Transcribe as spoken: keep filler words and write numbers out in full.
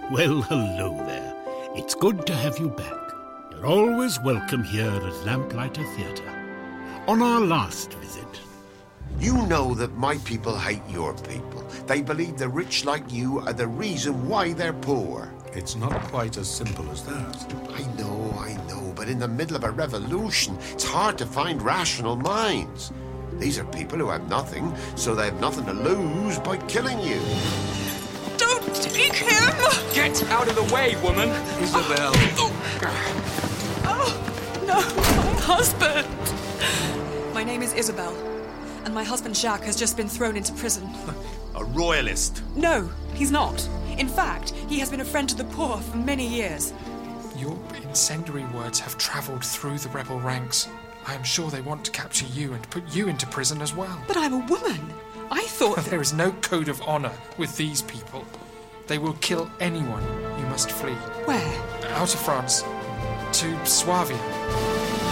Well, hello there. It's good to have you back. You're always welcome here at Lamplighter Theatre. On our last visit... You know that my people hate your people. They believe the rich like you are the reason why they're poor. It's not quite as simple as that. I know, I know, but in the middle of a revolution, it's hard to find rational minds. These are people who have nothing, so they have nothing to lose by killing you. Don't take him! Get out of the way, woman! Isabel! Oh, oh no, my husband! My name is Isabel, and my husband Jacques has just been thrown into prison. A royalist. No, he's not. In fact, he has been a friend to the poor for many years. Your incendiary words have travelled through the rebel ranks. I am sure they want to capture you and put you into prison as well. But I'm a woman. I thought... There is no code of honour with these people. They will kill anyone. You must flee. Where? Out of France. To Swavia.